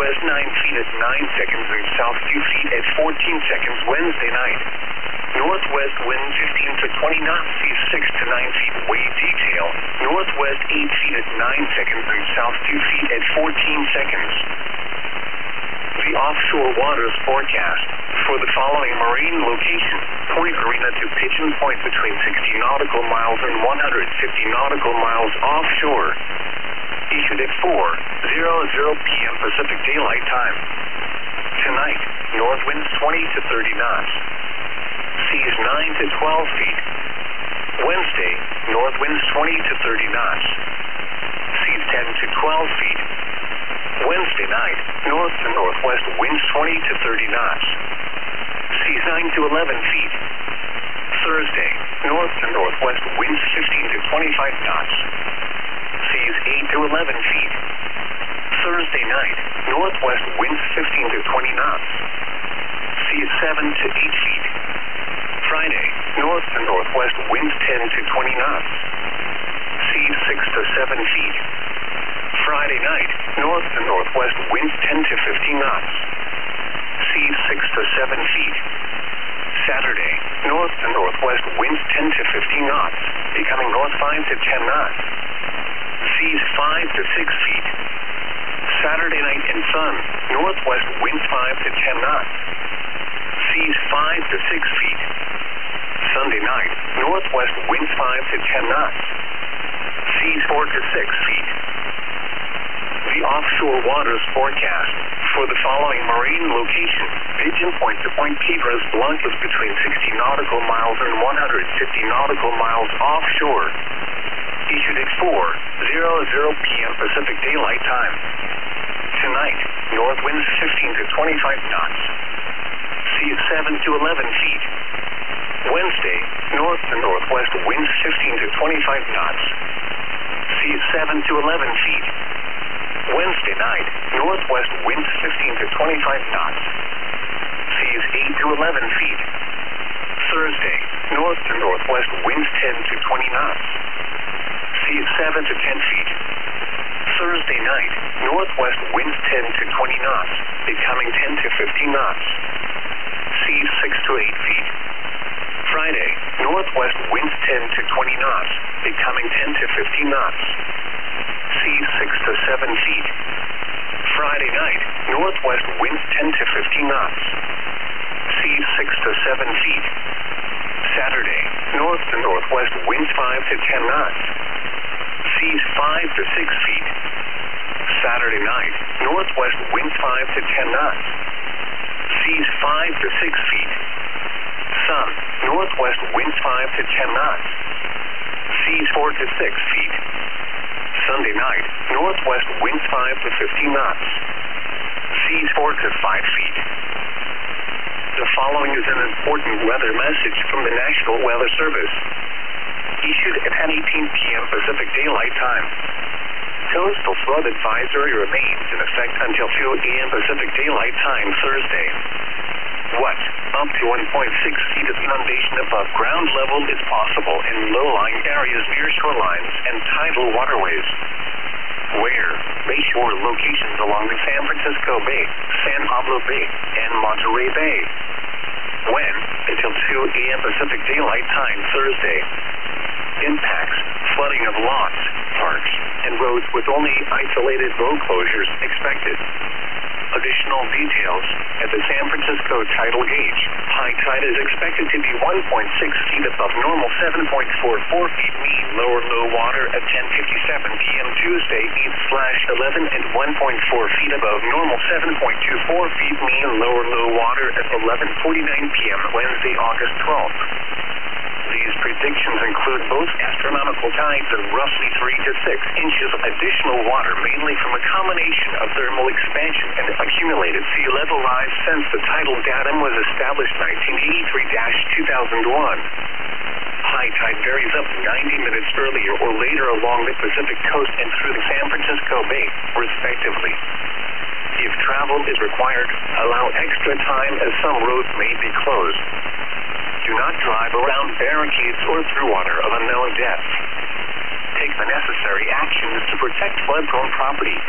Northwest 9 feet at 9 seconds and south 2 feet at 14 seconds Wednesday night. Northwest wind 15 to 20 knots, seas 6 to 9 feet, wave detail. Northwest 8 feet at 9 seconds and south 2 feet at 14 seconds. The offshore waters forecast for the following marine location: Point Arena to Pigeon Point between 60 nautical miles and 150 nautical miles offshore. Issued at 4:00 p.m. Pacific Daylight Time. Tonight, north winds 20 to 30 knots. Seas 9 to 12 feet. Wednesday, north winds 20 to 30 knots. Seas 10 to 12 feet. Wednesday night, north to northwest winds 20 to 30 knots. Seas 9 to 11 feet. Thursday, north to northwest winds 15 to 25 knots. Seas 8 to 11 feet. Thursday night, northwest winds 15 to 20 knots. Seas 7 to 8 feet. Friday, north to northwest winds 10 to 20 knots. Seas 6 to 7 feet. Friday night, north to northwest winds 10 to 15 knots. Seas 6 to 7 feet. Saturday, north to northwest winds 10 to 15 knots, becoming north 5 to 10 knots. Seas 5 to 6 feet. Saturday night and sun, northwest winds 5 to 10 knots. Seas 5 to 6 feet. Sunday night, northwest winds 5 to 10 knots. Seas 4 to 6 feet. The offshore waters forecast for the following marine location: Pigeon Point to Point Piedras Blancas between 60 nautical miles and 150 nautical miles offshore. Issued at 4:00 p.m. Pacific Daylight Time. Tonight, north winds 15 to 25 knots. Seas 7 to 11 feet. Wednesday, north to northwest winds 15 to 25 knots. Seas 7 to 11 feet. Wednesday night, northwest winds 15 to 25 knots. Seas 8 to 11 feet. Thursday, north to northwest winds 10 to 20 knots. Seas 7 to 10 feet. Thursday night, northwest winds 10 to 20 knots, becoming 10 to 15 knots. Seas 6 to 8 feet. Friday, northwest winds 10 to 20 knots, becoming 10 to 15 knots. Seas 6 to 7 feet. Friday night, northwest winds 10 to 15 knots. Seas 6 to 7 feet. Saturday, north to northwest winds 5 to 10 knots. Seas 5 to 6 feet. Saturday night, northwest winds 5 to 10 knots. Seas 5 to 6 feet. Sun, northwest winds 5 to 10 knots. Seas 4 to 6 feet. Sunday night, northwest winds 5 to 15 knots. Seas 4 to 5 feet. The following is an important weather message from the National Weather Service. Issued at 10:18 p.m. Pacific Daylight Time. Coastal flood advisory remains in effect until 2 a.m. Pacific Daylight Time Thursday. What? Up to 1.6 feet of inundation above ground level is possible in low-lying areas near shorelines and tidal waterways. Where? Bayshore locations along the San Francisco Bay, San Pablo Bay, and Monterey Bay. When? Until 2 a.m. Pacific Daylight Time Thursday. Impacts: flooding of lots, parks, and roads with only isolated road closures expected. Additional details at the San Francisco tidal gauge. High tide is expected to be 1.6 feet above normal, 7.44 feet mean lower low water at 10:57 p.m. Tuesday, 8/11, and 1.4 feet above normal, 7.24 feet mean lower low water at 11:49 p.m. Wednesday, August 12th. These predictions include both astronomical tides of roughly 3 to 6 inches of additional water, mainly from a combination of thermal expansion and accumulated sea level rise since the tidal datum was established 1983-2001. High tide varies up to 90 minutes earlier or later along the Pacific coast and through the San Francisco Bay, respectively. If travel is required, allow extra time as some roads may be closed. Do not drive around barricades or through water of unknown depth. Take the necessary actions to protect flood-prone property.